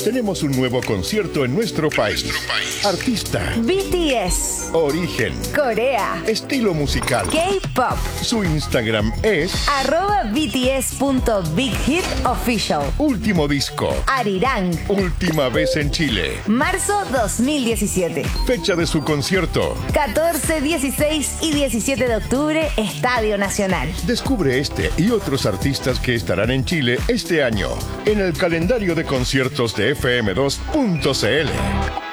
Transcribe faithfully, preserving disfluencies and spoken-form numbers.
Tenemos un nuevo concierto en nuestro país. Artista. B T S. Origen. Corea. Estilo musical. K-pop. Su Instagram es Arroba B T S punto Big Hit Official. Último disco. Arirang. Última vez en Chile. Marzo dos mil diecisiete. Fecha de su concierto. catorce, dieciséis y diecisiete de octubre, Estadio Nacional. Descubre este y otros artistas que estarán en Chile este año en el calendario de conciertos de F M dos punto C L.